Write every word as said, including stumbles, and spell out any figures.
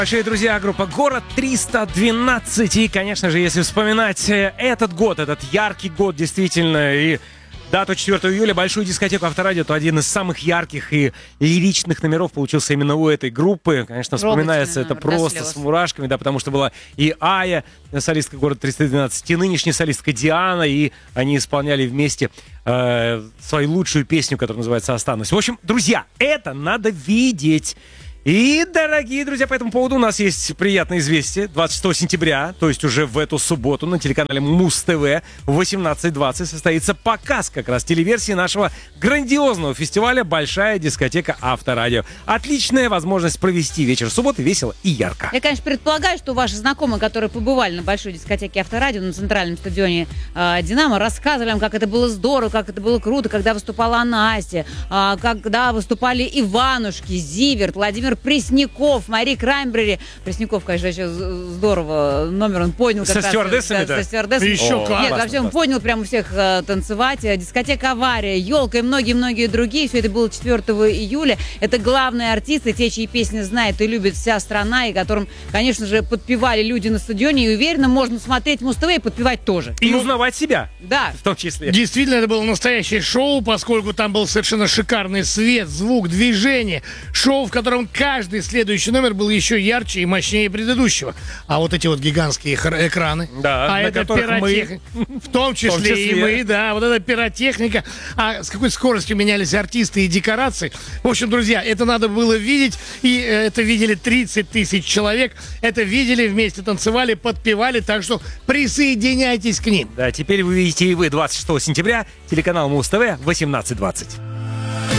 Большие друзья, группа «Город триста двенадцать». И, конечно же, если вспоминать этот год, этот яркий год, действительно, и дату четвёртого июля, большую дискотеку Авторадио, то один из самых ярких и лиричных номеров получился именно у этой группы. Конечно, вспоминается это просто с мурашками, да, потому что была и Ая, солистка «Город триста двенадцать», и нынешняя солистка Диана, и они исполняли вместе э, свою лучшую песню, которая называется «Останусь». В общем, друзья, это надо видеть. И, дорогие друзья, по этому поводу у нас есть приятное известие. двадцать шестого сентября, то есть уже в эту субботу, на телеканале Муз-ТВ в восемнадцать двадцать состоится показ как раз телеверсии нашего грандиозного фестиваля «Большая дискотека Авторадио». Отличная возможность провести вечер субботы весело и ярко. Я, конечно, предполагаю, что ваши знакомые, которые побывали на Большой дискотеке Авторадио на центральном стадионе э, «Динамо», рассказывали вам, как это было здорово, как это было круто, когда выступала Настя, э, когда выступали Иванушки, Зиверт, Владимир Пресняков, Мари Краймбрери. Пресняков, конечно, еще здорово номер он понял. Со стюардессами, да? Со стюардессами. Еще классно. Нет, вообще он понял прямо всех э, танцевать. Дискотека «Авария», «Елка» и многие-многие другие. Все это было четвёртого июля. Это главные артисты, те, чьи песни знает и любит вся страна, и которым, конечно же, подпевали люди на стадионе. И уверенно, можно смотреть Муз-ТВ и подпевать тоже. И ну, узнавать себя. Да. В том числе. Действительно, это было настоящее шоу, поскольку там был совершенно шикарный свет, звук, движение. Шоу, в котором каждый следующий номер был еще ярче и мощнее предыдущего. А вот эти вот гигантские экраны, да, а это пиротехника, в том числе, в том числе и мы, да, вот эта пиротехника, а с какой скоростью менялись артисты и декорации. В общем, друзья, это надо было видеть, и это видели тридцать тысяч человек, это видели, вместе танцевали, подпевали, так что присоединяйтесь к ним. Да, теперь вы видите и вы двадцать шестого сентября, телеканал Муз-ТВ восемнадцать двадцать.